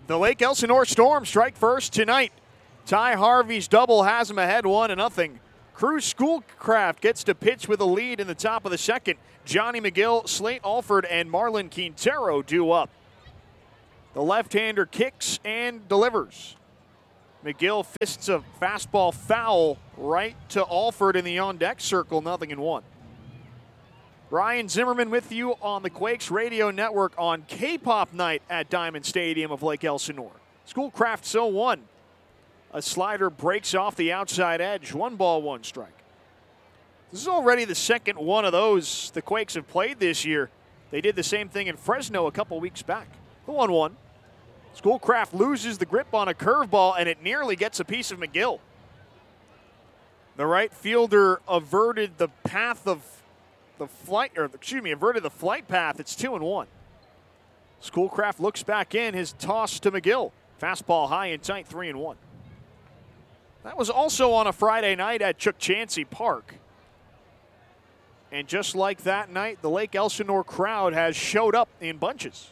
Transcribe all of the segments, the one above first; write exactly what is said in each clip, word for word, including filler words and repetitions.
The Lake Elsinore Storm strike first tonight. Ty Harvey's double has them ahead one to nothing. Cruz Schoolcraft gets to pitch with a lead in the top of the second. Johnny McGill, Slate Alford, and Marlon Quintero due up. The left-hander kicks and delivers. McGill fists a fastball foul right to Alford in the on-deck circle, nothing in one. Ryan Zimmerman with you on the Quakes Radio Network on K-Pop night at Diamond Stadium of Lake Elsinore. Schoolcraft so one. A slider breaks off the outside edge. One ball, one strike. This is already the second one of those the Quakes have played this year. They did the same thing in Fresno a couple weeks back. The one one. Schoolcraft loses the grip on a curveball, and it nearly gets a piece of McGill. The right fielder averted the path of the flight, or excuse me, averted the flight path. It's two and one. Schoolcraft looks back in, his toss to McGill. Fastball high and tight, three and one. That was also on a Friday night at Chuck Chansey Park. And just like that night, the Lake Elsinore crowd has showed up in bunches.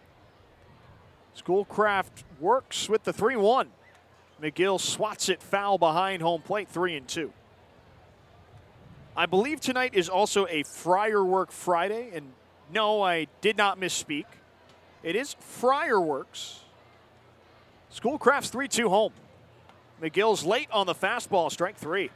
Schoolcraft works with the three one. McGill swats it foul behind home plate, three and two. I believe tonight is also a Friarwork Friday, and no, I did not misspeak. It is Friarworks. Schoolcraft's three two home. McGill's late on the fastball, strike three.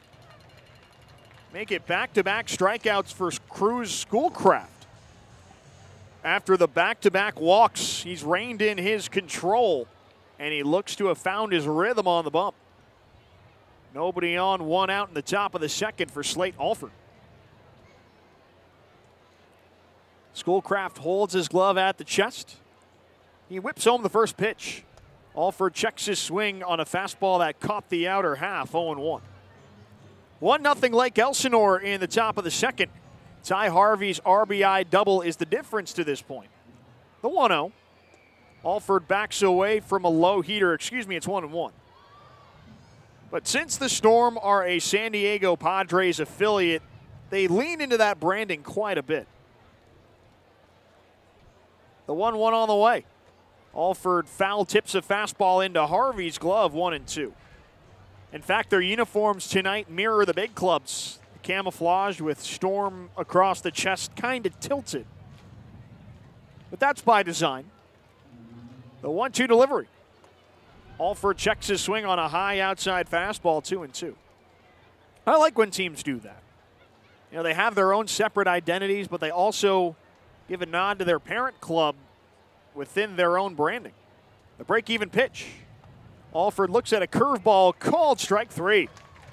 Make it back-to-back strikeouts for Cruz Schoolcraft. After the back-to-back walks, he's reined in his control, and he looks to have found his rhythm on the bump. Nobody on, one out in the top of the second for Slate Alford. Schoolcraft holds his glove at the chest. He whips home the first pitch. Alford checks his swing on a fastball that caught the outer half, oh and one. one nothing Lake Elsinore in the top of the second. Ty Harvey's R B I double is the difference to this point. The one oh. Alford backs away from a low heater. Excuse me, it's one and one. But since the Storm are a San Diego Padres affiliate, they lean into that branding quite a bit. The one one on the way. Alford foul tips a fastball into Harvey's glove, one and two. In fact, their uniforms tonight mirror the big clubs. Camouflaged with Storm across the chest, kind of tilted. But that's by design. The one two delivery. Alford checks his swing on a high outside fastball, two and two. I like when teams do that. You know, they have their own separate identities, but they also give a nod to their parent club within their own branding. The break-even pitch. Alford looks at a curveball, called strike three.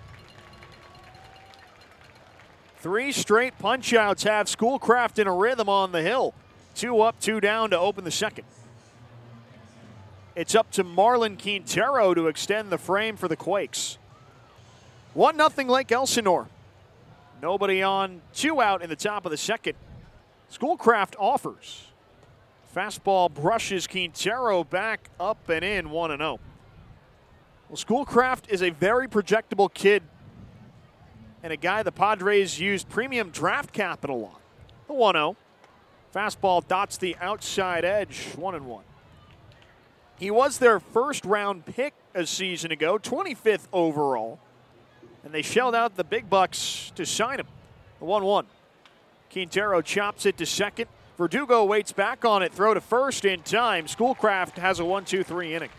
Three straight punch-outs have Schoolcraft in a rhythm on the hill. Two up, two down to open the second. It's up to Marlon Quintero to extend the frame for the Quakes. one nothing Lake Elsinore. Nobody on, two out in the top of the second. Schoolcraft offers. Fastball brushes Quintero back up and in, one and oh. Well, Schoolcraft is a very projectable kid and a guy the Padres used premium draft capital on. The one oh. Fastball dots the outside edge, one and one. He was their first round pick a season ago, twenty-fifth overall. And they shelled out the big bucks to sign him. The one one. Quintero chops it to second. Verdugo waits back on it, throw to first in time. Schoolcraft has a one two three inning.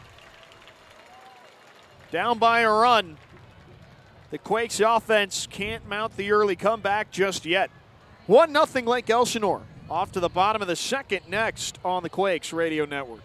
Down by a run. The Quakes offense can't mount the early comeback just yet. one nothing Lake Elsinore. Off to the bottom of the second next on the Quakes Radio Network.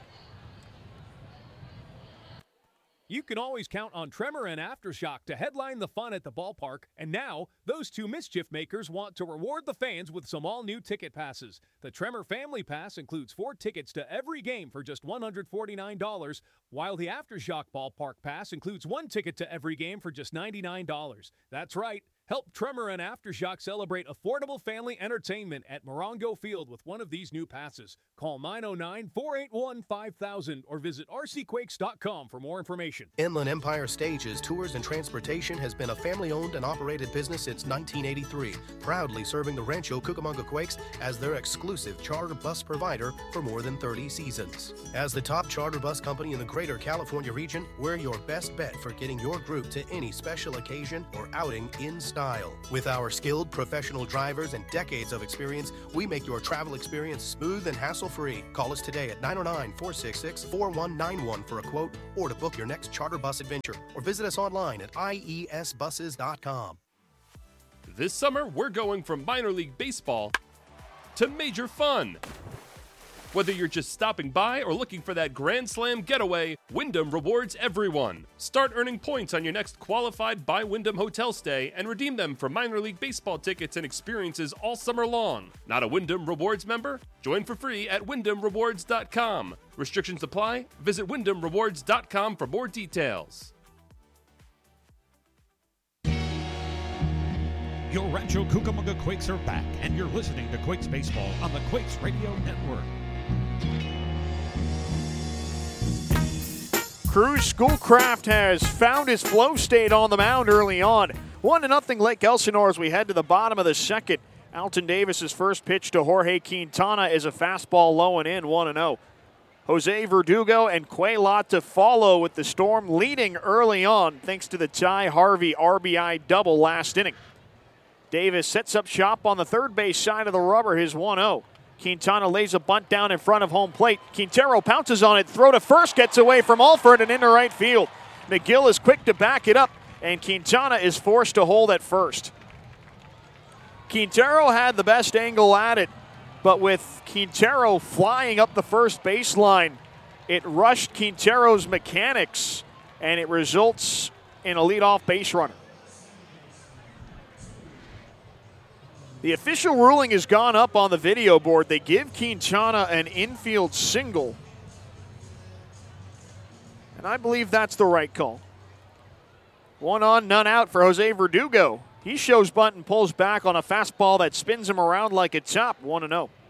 You can always count on Tremor and Aftershock to headline the fun at the ballpark, and now those two mischief makers want to reward the fans with some all-new ticket passes. The Tremor Family Pass includes four tickets to every game for just one hundred forty-nine dollars, while the Aftershock Ballpark Pass includes one ticket to every game for just ninety-nine dollars. That's right. Help Tremor and Aftershock celebrate affordable family entertainment at Morongo Field with one of these new passes. Call nine oh nine, four eight one, five thousand or visit r c quakes dot com for more information. Inland Empire Stages Tours and Transportation has been a family-owned and operated business since nineteen eighty-three, proudly serving the Rancho Cucamonga Quakes as their exclusive charter bus provider for more than thirty seasons. As the top charter bus company in the greater California region, we're your best bet for getting your group to any special occasion or outing in style. With our skilled professional drivers and decades of experience, we make your travel experience smooth and hassle-free. Call us today at nine oh nine, four six six, four one nine one for a quote or to book your next charter bus adventure, or visit us online at i e s buses dot com. This summer, we're going from minor league baseball to major fun. Whether you're just stopping by or looking for that Grand Slam getaway, Wyndham rewards everyone. Start earning points on your next qualified by Wyndham hotel stay and redeem them for minor league baseball tickets and experiences all summer long. Not a Wyndham Rewards member? Join for free at wyndham rewards dot com. Restrictions apply. Visit wyndham rewards dot com for more details. Your Rancho Cucamonga Quakes are back, and you're listening to Quakes Baseball on the Quakes Radio Network. Cruz Schoolcraft has found his flow state on the mound early on. one to nothing Lake Elsinore as we head to the bottom of the second. Alton Davis's first pitch to Jorge Quintana is a fastball low and in, one and oh. Jose Verdugo and Quay Lott to follow, with the Storm leading early on thanks to the Ty Harvey R B I double last inning. Davis sets up shop on the third base side of the rubber, his one oh. Quintana lays a bunt down in front of home plate. Quintero pounces on it, throw to first, gets away from Alford and into right field. McGill is quick to back it up, and Quintana is forced to hold at first. Quintero had the best angle at it, but with Quintero flying up the first baseline, it rushed Quintero's mechanics, and it results in a leadoff base runner. The official ruling has gone up on the video board. They give Quintana an infield single, and I believe that's the right call. One on, none out for Jose Verdugo. He shows bunt and pulls back on a fastball that spins him around like a top, one and oh.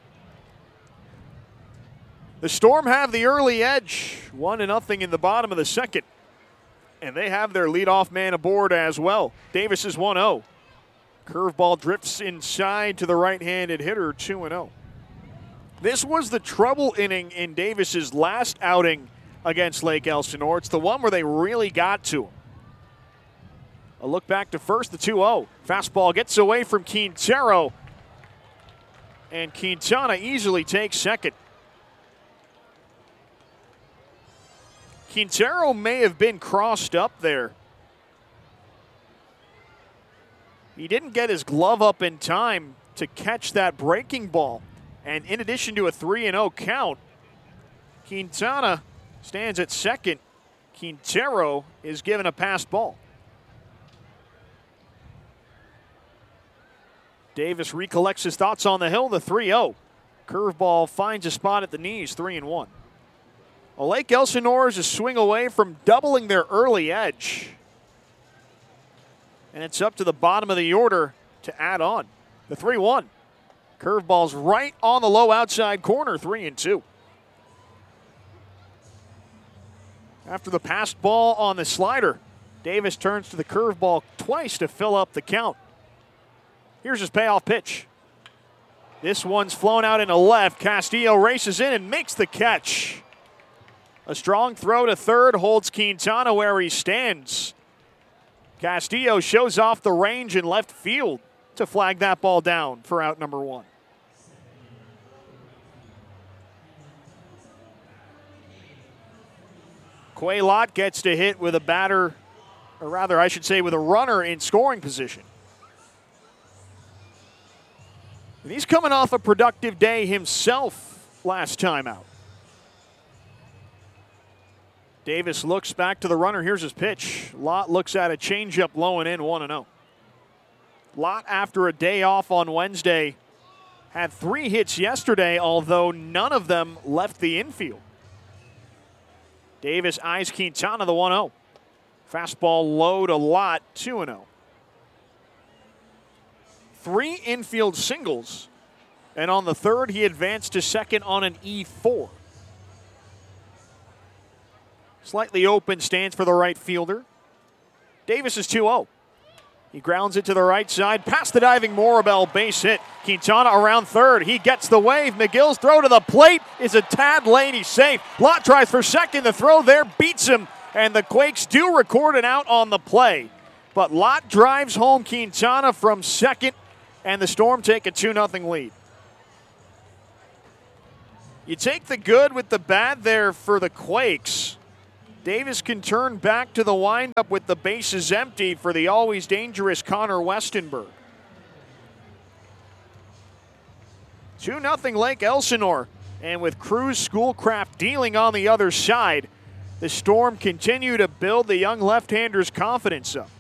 The Storm have the early edge, one to nothing in the bottom of the second, and they have their leadoff man aboard as well. Davis is one oh. Curveball drifts inside to the right-handed hitter, two and oh. This was the trouble inning in Davis's last outing against Lake Elsinore. It's the one where they really got to him. A look back to first, the two oh. Fastball gets away from Quintero, and Quintana easily takes second. Quintero may have been crossed up there. He didn't get his glove up in time to catch that breaking ball. And in addition to a three and oh count, Quintana stands at second. Quintero is given a passed ball. Davis recollects his thoughts on the hill, the three oh. Curveball finds a spot at the knees, three and one. Well, Lake Elsinore is a swing away from doubling their early edge. And it's up to the bottom of the order to add on. The three one. Curveball's right on the low outside corner, three and two. After the passed ball on the slider, Davis turns to the curveball twice to fill up the count. Here's his payoff pitch. This one's flown out into left. Castillo races in and makes the catch. A strong throw to third holds Quintana where he stands. Castillo shows off the range in left field to flag that ball down for out number one. Quay Lott gets to hit with a batter, or rather I should say with a runner in scoring position. And he's coming off a productive day himself last time out. Davis looks back to the runner. Here's his pitch. Lott looks at a changeup low and in, one and oh. Lott, after a day off on Wednesday, had three hits yesterday, although none of them left the infield. Davis eyes Quintana, the one oh. Fastball low to Lott, two and oh. three infield singles. And on the third, he advanced to second on an E four. Slightly open stance for the right fielder. Davis is two oh. He grounds it to the right side, past the diving Morabel, base hit. Quintana around third. He gets the wave. McGill's throw to the plate is a tad late. He's safe. Lott tries for second. The throw there beats him, and the Quakes do record an out on the play. But Lott drives home Quintana from second, and the Storm take a two nothing lead. You take the good with the bad there for the Quakes. Davis can turn back to the windup with the bases empty for the always dangerous Connor Westenberg. two nothing Lake Elsinore. And with Cruz Schoolcraft dealing on the other side, the Storm continue to build the young left-hander's confidence up.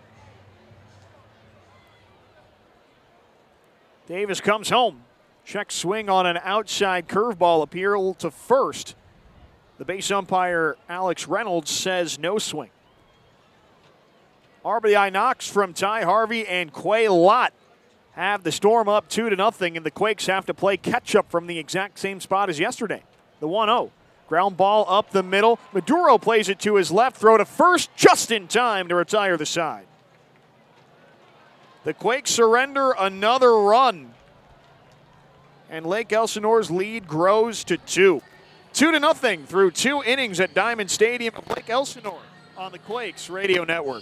Davis comes home. Check swing on an outside curveball, appeal to first. The base umpire, Alex Reynolds, says no swing. R B I knocks from Ty Harvey and Quay Lott have the Storm up two to nothing, and the Quakes have to play catch-up from the exact same spot as yesterday. The one oh. Ground ball up the middle. Maduro plays it to his left, throw to first just in time to retire the side. The Quakes surrender another run, and Lake Elsinore's lead grows to two. Two to nothing through two innings at Diamond Stadium at Lake Elsinore on the Quakes Radio Network.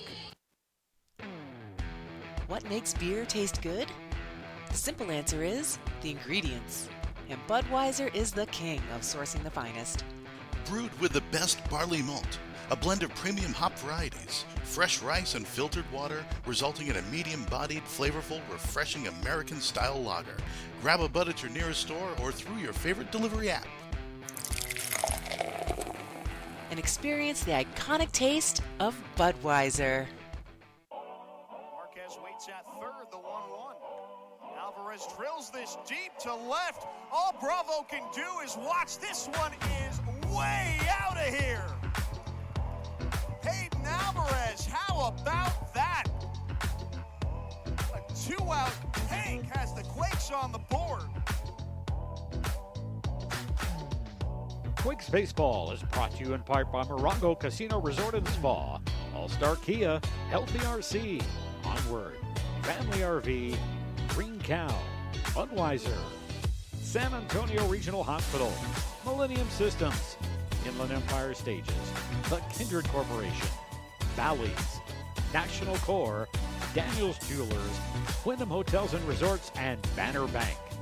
What makes beer taste good? The simple answer is the ingredients. And Budweiser is the king of sourcing the finest. Brewed with the best barley malt, a blend of premium hop varieties, fresh rice and filtered water, resulting in a medium-bodied, flavorful, refreshing American-style lager. Grab a Bud at your nearest store or through your favorite delivery app. And experience the iconic taste of Budweiser. Marquez waits at third, the one one. Alvarez drills this deep to left. All Bravo can do is watch. This one is way out of here. Hayden Alvarez, how about that? A two-out tank has the Quakes on the board. Quakes Baseball is brought to you in part by Morongo Casino Resort and Spa, All-Star Kia, Healthy R C, Onward, Family R V, Green Cow, Budweiser, San Antonio Regional Hospital, Millennium Systems, Inland Empire Stages, The Kindred Corporation, Bally's, National Corps, Daniels Jewelers, Wyndham Hotels and Resorts, and Banner Bank.